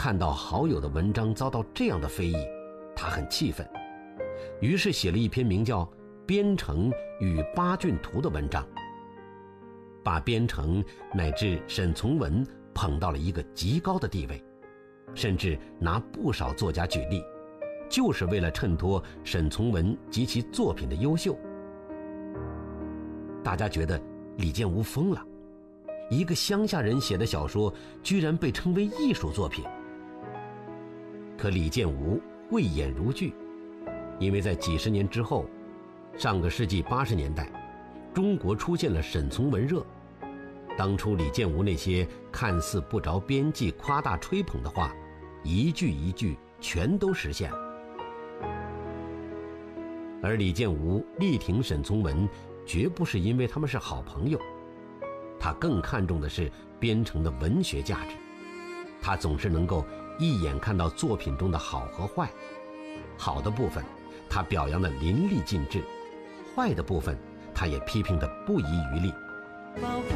看到好友的文章遭到这样的非议，他很气愤，于是写了一篇名叫《边城与八骏图》的文章，把边城乃至沈从文捧到了一个极高的地位，甚至拿不少作家举例，就是为了衬托沈从文及其作品的优秀。大家觉得李建吾疯了，一个乡下人写的小说居然被称为艺术作品。可李建吾慧眼如炬，因为在几十年之后，上个世纪80年代，中国出现了沈从文热，当初李建吾那些看似不着边际、夸大吹捧的话，一句一句全都实现了。而李建吾力挺沈从文，绝不是因为他们是好朋友，他更看重的是边城的文学价值。他总是能够一眼看到作品中的好和坏，好的部分他表扬得淋漓尽致，坏的部分他也批评得不遗余力。